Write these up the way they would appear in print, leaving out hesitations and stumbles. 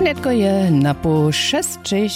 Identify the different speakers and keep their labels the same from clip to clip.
Speaker 1: Netko je na po 6.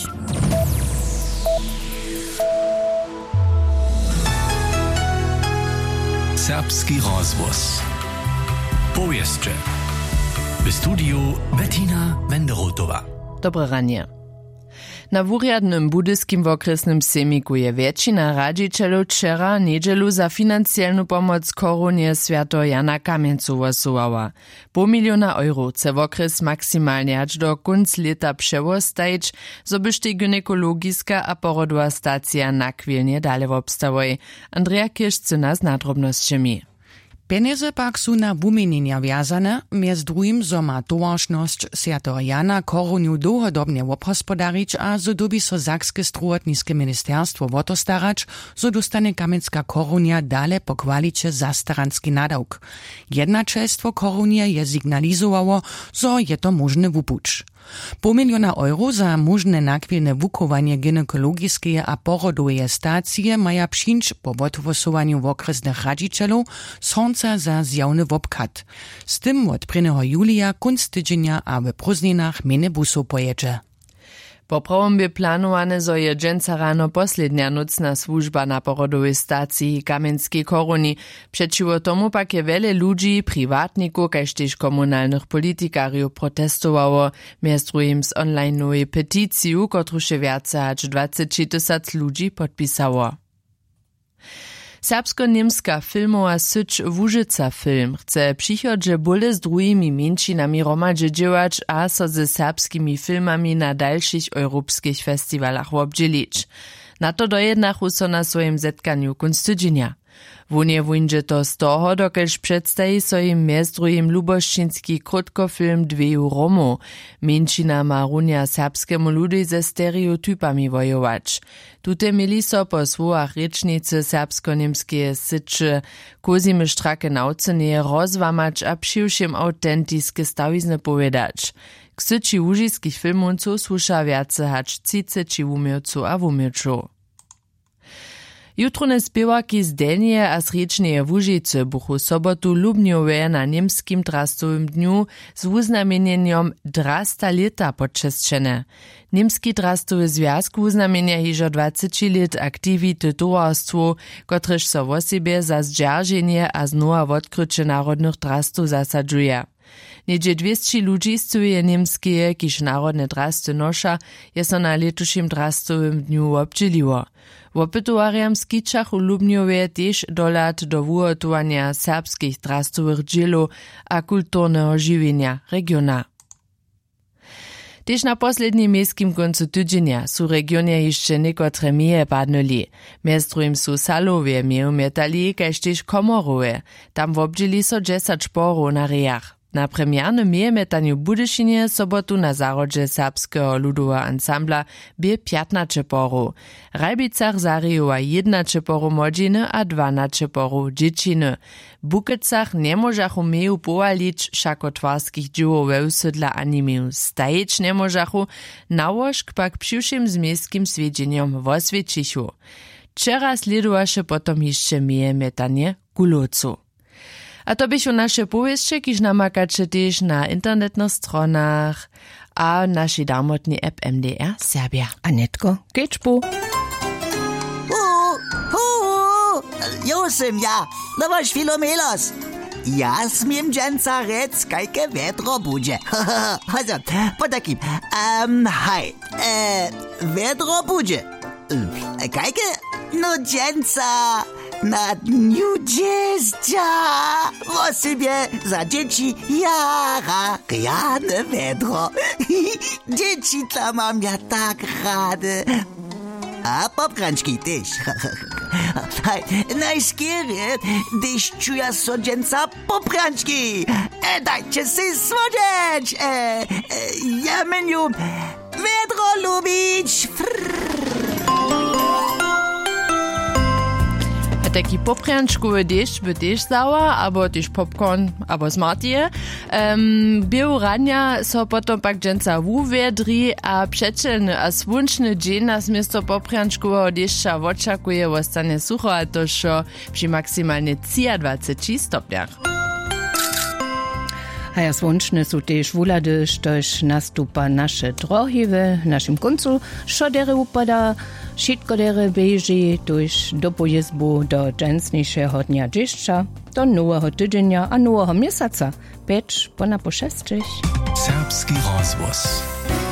Speaker 2: Serbski rozvoz. Powieszcze. W studiu Bettina Wenderotowa.
Speaker 1: Dobre ranie. Na wurjadnym budyskim okresnym semiku je většina radžičelov wczera niedzielu za financialnu pomoc koronie Święto Jana Kamieńcu wosuwała. €500 000 chce okres maksymalnie aż do końca lata przewostajić, zo byś tej gynekologiska a porodowa stacja nakwilnie dalej obstawoj. Andrea Kirsch chce nas nadrobnosćami.
Speaker 3: Peniaze pak su na wumienienia wjazane, między drugim zo ma towaršnosć Świętego Jana Koroniu długodobnie obhospodarić a zo dobi so Sakskie zdrowotniskie ministerstwo wotostarać, zo dostane Kamieńska Koronia dale po kwalicie zastaranski nadawk. Jednaczeństwo Koronie je signalizowało, zo je to możny wupuć. €500 000 za możne nakwilne wukowanie ginekologiskie a porodowe stacje maja przyjść po odwosowaniu okresnych radžičelov sonca za zjawny wobkat. Z tym od 1. julia kunc tydzienia a w prózdninach mene busu pojedzie.
Speaker 1: Po prvom planowane zo je dženca rano poslednia nocna służba na porodowej stacji Kamieńskiej Koroni. Przeciwko tomu pak je wiele ludzi, prywatników, kaž tež komunalnych politikariów protestowało, między drugim z online'owej petyciju, kotru się więcej aż 20 000 ludzi podpisało. Serbsko-niemska filmowa syć Łużyca Film chce przychodźe bóle z drugimi mniejszynami romadźe dziełać a so ze serbskimi filmami na dalszych europejskich festiwalach obdzielić. Na to dojednachu so na swoim zetkaniu kunc tydzienia. Wunie wujdzie to z toho, dokelž przedstawi so im między drugim luboščinski krótkofilm Dveju Romu. Mniejszyna ma runia serbskemu ludu ze stereotypami wojować. Tute mieli so po słowach rečnicy serbsko-niemskie syczy kozimy štrake naucenie rozwamać a přiwšim autentiskie stawizny powiedzieć. K syci łužiskich filmonców słusza więcej hač 30 umielców a umielczów. Jutrone spěwaki z Delnie a Srečneje Łužice buchu sobotu lubnjowe na niemskim drastowym dniu z uznamienjeniem 200 leta počesčene. Niemski drastowy związk uznamienia hižo 20 let aktivity towarstwu, kotrež so wo siebie za zdźerženie a znowa odkrycie narodnych drastów zasadzuje. Niedzie 200 ludzi stuje niemskie, kiż narodne drasty nosza, je so na letušim drastowym dniu obdzieliło. Wopytuariam skičach u Lubnjowie też dolat do wuhotowania serbskich drastowych dzielów a kulturnego żywienia regiona. Też na poslednim miejskim końcu tydzienia su regionie jeszcze niekotre mieje padnuli. Między drugim su Salowie mieju metali, kaž też Komorowe. Tam wobdzieli so 10 sporów na rejach. Na premiernym miejemetaniu Budyšinie sobotu na zarodźe serbskiego ludowego ansambla bie 15 porów. Rajbicach zaryjowa 11 porów młodziny a 12 porów dzieciny. W Bukecach nie możachu meju powalić szakotwarskich dziełów we usydla ani meju stajić nie możachu, nałożk pak przyszłym z miejskim swiedzeniem woswiecichu. Wczera sledowaše potom jeszcze miejemetanie Gulocu. A to byś u nasze powieście, kiż namakacie też na internetnych stronach a naszej darmotnej app MDR Serbia.
Speaker 3: Anetko, Kečpu.
Speaker 4: Josem, ja, no masz Filomelos. Ja smiem dżęca rec, kajke wietro budzie. Also, po takim, hej, wietro budzie. Kajke? No dżęca. Na dniu dziecka o sobie za dzieci jara rane wiadro. Dzieci to mam ja tak rade. A popranczki też. Najskiery, gdyż czuję sodzienca popranczki. Dajcie si słodzieć. Ja menu wiadro lubić.
Speaker 1: Taki poprjančkowy deszcz by też zała, albo też popcorn, albo smartie. Był rania so potom pak dżęca wuwiedri, a przeczelny a słonczny dzień nas miasto poprjančkowego deszcza oczekuje ostanie sucho, a to przy maksymalnie 23 stopniach.
Speaker 5: A ja słonczne są też wulady, štož nastupa nasze drohy w naszym końcu, šo dere upada, šitko dere beži, tuž do pojezbu do dżęsniejszego dnia dzieszcza, do nowego tydzienia a nowego miesiąca, 5 po 6.
Speaker 2: Serbski rozvoz.